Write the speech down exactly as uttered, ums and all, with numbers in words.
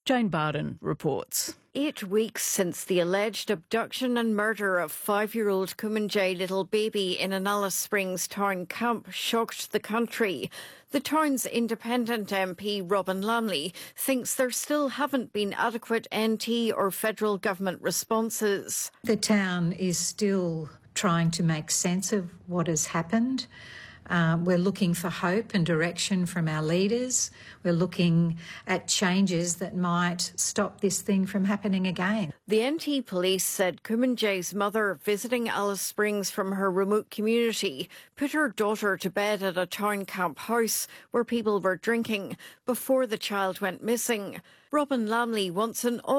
Jane Barden reports. Eight weeks since the alleged abduction and murder of five-year-old Kumanjayi little baby in an Alice Springs town camp shocked the country. The town's independent M P Robin Lamley thinks there still haven't been adequate N T or federal government responses. The town is still trying to make sense of what has happened. Uh, we're looking for hope and direction from our leaders. We're looking at changes that might stop this thing from happening again. The N T police said Kumanjayi's mother, visiting Alice Springs from her remote community, put her daughter to bed at a town camp house where people were drinking before the child went missing. Robin Lamley wants an